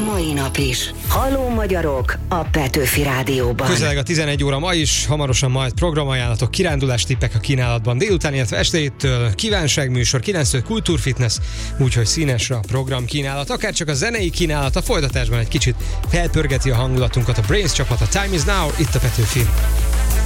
mai nap is. Halló magyarok a Petőfi Rádióban. Közeleg a 11 óra ma is, hamarosan majd programajánlatok, kirándulás tippek a kínálatban délután, illetve estétől kívánságműsor, 9-től kultúrfitness, úgyhogy színesre a program kínálat, akár csak a zenei kínálat, a folytatásban egy kicsit felpörgeti a hangulatunkat a Brains csapat, a Time is Now, itt a Petőfi.